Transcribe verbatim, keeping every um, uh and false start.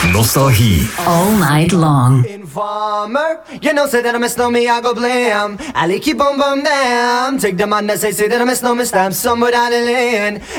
Nostalgie. All night long. Informer, you know, say that I miss know me, I go blam. Ali keep on bum damn. Take the man that say, say that I miss know me, stamp somewhere down the lane.